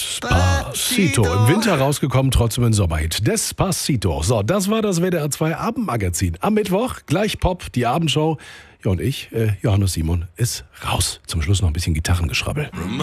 Despacito. Im Winter rausgekommen, trotzdem ein Sommerhit. Despacito. So, das war das WDR 2 Abendmagazin. Am Mittwoch gleich Pop, die Abendshow. Ja, und ich, Johannes Simon, ist raus. Zum Schluss noch ein bisschen Gitarrengeschrabbel.